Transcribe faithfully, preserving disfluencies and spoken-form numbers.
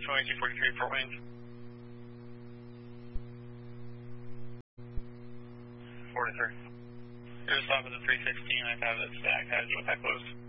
twenty-two forty-three, Fort Wayne. forty-three. Here's stop at the three sixteen, I have it stacked, has you with that close.